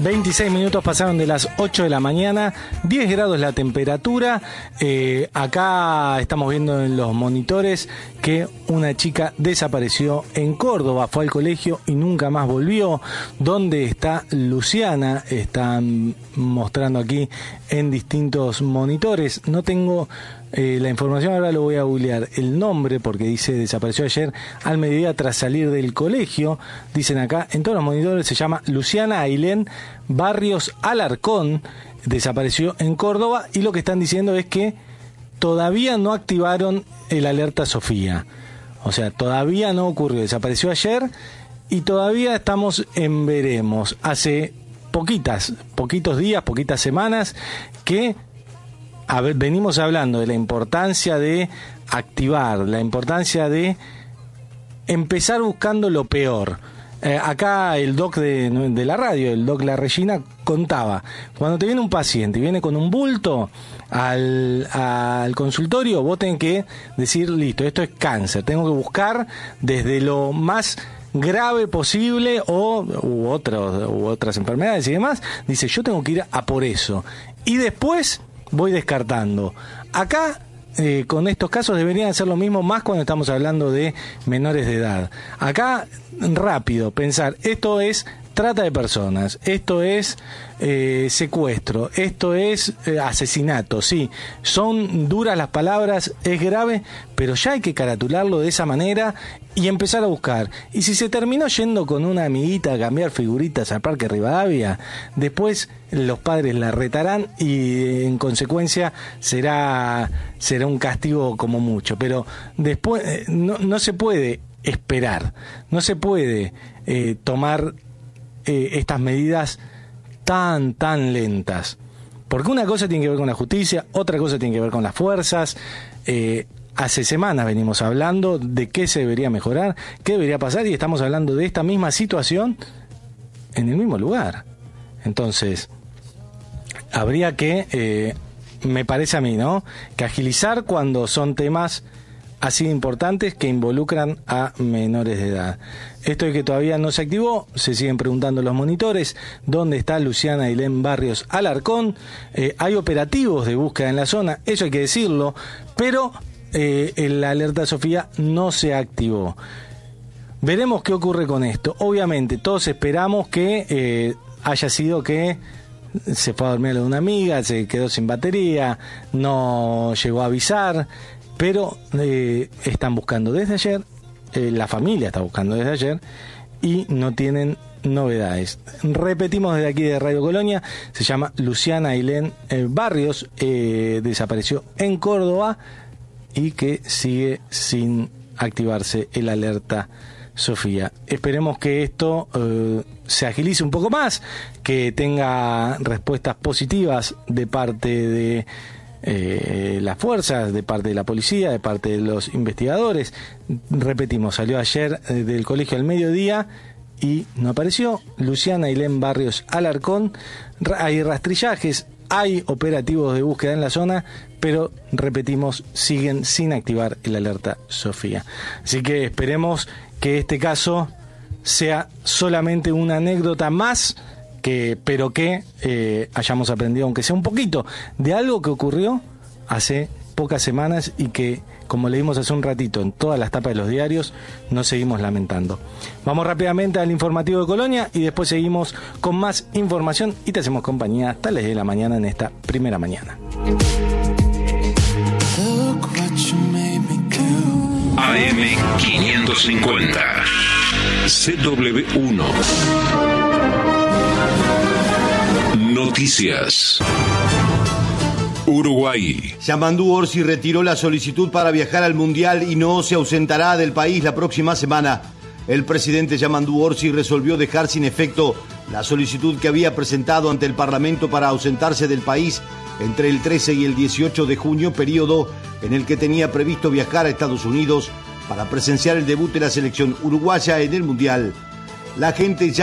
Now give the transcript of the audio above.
26 minutos pasaron de las 8 de la mañana, 10 grados la temperatura. Acá estamos viendo en los monitores que una chica desapareció en Córdoba, fue al colegio y nunca más volvió. ¿Dónde está Luciana? Están mostrando aquí en distintos monitores. No tengo la información, ahora lo voy a googlear el nombre porque dice desapareció ayer al mediodía tras salir del colegio. Dicen acá en todos los monitores, se llama Luciana Ailén Barrios Alarcón, desapareció en Córdoba, y lo que están diciendo es que todavía no activaron el alerta Sofía. O sea, todavía no ocurrió, desapareció ayer y todavía estamos en veremos. Hace poquitos días, poquitas semanas que venimos hablando de la importancia de activar, la importancia de empezar buscando lo peor. Acá el doc de la radio, el doc La Regina, contaba, cuando te viene un paciente y viene con un bulto al consultorio, vos tenés que decir, listo, esto es cáncer, tengo que buscar desde lo más grave posible u otras enfermedades y demás. Dice, yo tengo que ir a por eso y después voy descartando. Acá con estos casos deberían hacer lo mismo, más cuando estamos hablando de menores de edad. Acá, rápido, pensar, esto es trata de personas, esto es secuestro, esto es asesinato, sí, son duras las palabras, es grave, pero ya hay que caratularlo de esa manera y empezar a buscar. Y si se terminó yendo con una amiguita a cambiar figuritas al Parque Rivadavia, después los padres la retarán y en consecuencia será un castigo como mucho, pero después no se puede esperar, no se puede tomar estas medidas tan lentas, porque una cosa tiene que ver con la justicia, otra cosa tiene que ver con las fuerzas. Hace semanas venimos hablando de qué se debería mejorar, qué debería pasar, y estamos hablando de esta misma situación en el mismo lugar. Entonces habría que, me parece a mí, ¿no?, que agilizar cuando son temas así importantes que involucran a menores de edad. Esto es que todavía no se activó, se siguen preguntando los monitores, ¿dónde está Luciana Ailén Barrios Alarcón? Hay operativos de búsqueda en la zona, eso hay que decirlo, pero la alerta Sofía no se activó. Veremos qué ocurre con esto. Obviamente todos esperamos que haya sido que se fue a dormir a lo de una amiga, se quedó sin batería, no llegó a avisar, pero están buscando desde ayer, la familia está buscando desde ayer y no tienen novedades. Repetimos desde aquí de Radio Colonia, se llama Luciana Ailén Barrios, desapareció en Córdoba y que sigue sin activarse el alerta Sofía. Esperemos que esto se agilice un poco más, que tenga respuestas positivas de parte de las fuerzas, de parte de la policía, de parte de los investigadores. Repetimos, salió ayer del colegio al mediodía y no apareció. Luciana Ailén Barrios Alarcón. Hay rastrillajes, hay operativos de búsqueda en la zona, pero repetimos, siguen sin activar el alerta Sofía. Así que esperemos que este caso sea solamente una anécdota más, pero que hayamos aprendido, aunque sea un poquito, de algo que ocurrió hace pocas semanas y que, como leímos hace un ratito en todas las tapas de los diarios, nos seguimos lamentando. Vamos rápidamente al informativo de Colonia y después seguimos con más información y te hacemos compañía hasta las 10 de la mañana en esta primera mañana. AM 550 CW1 Noticias. Uruguay. Yamandú Orsi retiró la solicitud para viajar al Mundial y no se ausentará del país la próxima semana. El presidente Yamandú Orsi resolvió dejar sin efecto la solicitud que había presentado ante el Parlamento para ausentarse del país entre el 13 y el 18 de junio, periodo en el que tenía previsto viajar a Estados Unidos para presenciar el debut de la selección uruguaya en el Mundial. La gente ya